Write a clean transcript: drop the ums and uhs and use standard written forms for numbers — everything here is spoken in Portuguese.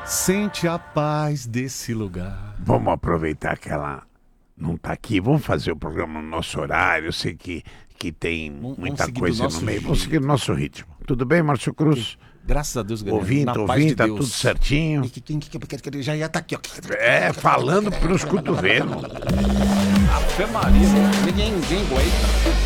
Sente a paz desse lugar. Vamos aproveitar que ela não tá aqui. Vamos fazer o programa no nosso horário. Eu sei que tem muita coisa no meio. Vamos seguir o nosso ritmo. Tudo bem, Márcio Cruz? Graças a Deus, galera. Ouvindo, tá tudo certinho. E já ia estar aqui, ó. Falando pros cotovelos. Ave Maria, ninguém aguenta.